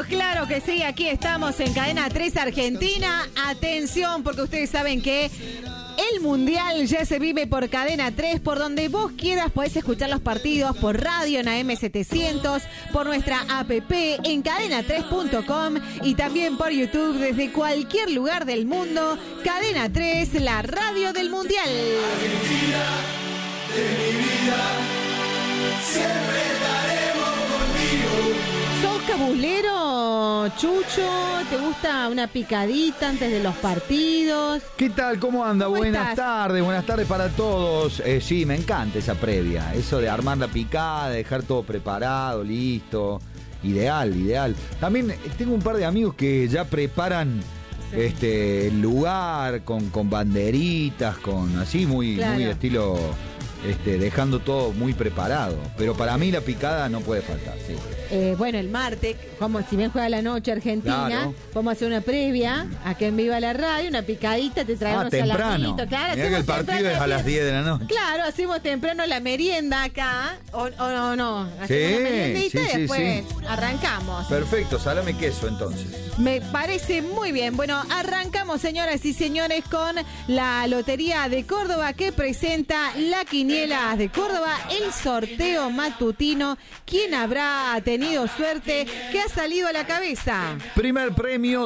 claro que sí, aquí estamos en Cadena 3 Argentina. Atención, porque ustedes saben que el Mundial ya se vive por Cadena 3, por donde vos quieras podés escuchar los partidos, por radio en AM700, por nuestra app en cadena3.com y también por YouTube desde cualquier lugar del mundo. Cadena 3, la radio del Mundial. Argentina, de mi vida, siempre estaremos contigo. ¿Sos cabulero, Chucho? ¿Te gusta una picadita antes de los partidos? ¿Qué tal? ¿Cómo anda? ¿Cómo Buenas estás? tardes para todos. Sí, me encanta esa previa. Eso de armar la picada, dejar todo preparado, listo. Ideal. También tengo un par de amigos que ya preparan el lugar con banderitas, con así muy estilo, dejando todo muy preparado. Pero para mí la picada no puede faltar, sí. Bueno, el martes, como si bien juega la noche Argentina, Claro. vamos a hacer una previa, acá en Viva la Radio, una picadita, te traemos temprano. salamito, claro. Mirá que el partido es a las 10 de la noche. Claro, hacemos temprano la merienda acá, o no, hacemos Sí, una meriendita sí, y sí, después arrancamos. Perfecto, salame queso entonces. Me parece muy bien. Bueno, arrancamos, señoras y señores, con la Lotería de Córdoba que presenta la Quiniela de Córdoba, el sorteo matutino. ¿Quién habrá tenido suerte? ¿Qué ha salido a la cabeza? Primer premio,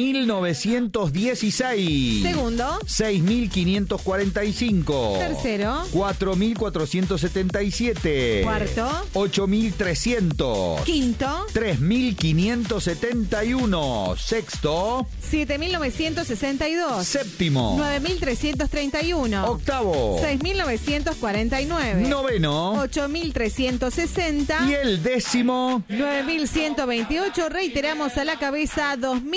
2.916. Segundo. 6.545. Tercero. 4.477. Cuarto. 8.300. Quinto. 3.571. Sexto. 7.962. Séptimo. 9.331. Octavo. 6.949. Noveno. 8.360. Y el décimo. 9.128, reiteramos a la cabeza,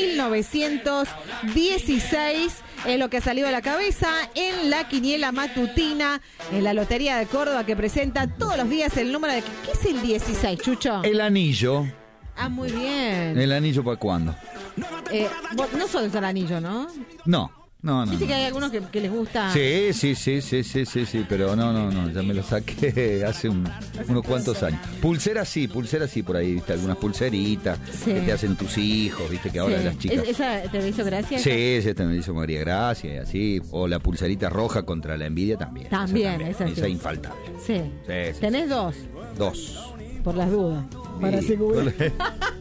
2.916 es lo que ha salido a la cabeza en la quiniela matutina, en la Lotería de Córdoba que presenta todos los días el número de... ¿Qué es el 16, Chucho? El anillo. Ah, muy bien. ¿El anillo para cuándo? Vos no sos el anillo, ¿no? No. Viste que hay algunos que les gusta... Sí, pero no, ya me lo saqué hace unos cuantos años. Pulseras sí, por ahí, viste, algunas pulseritas que te hacen tus hijos, viste, que ahora las chicas... ¿Esa te hizo gracia? Sí, esa me hizo María Gracia, y así, o la pulserita roja contra la envidia también. Esa esa infaltable. Sí. Sí. ¿Tenés dos? Dos. Por las dudas. Para Sí. asegurar.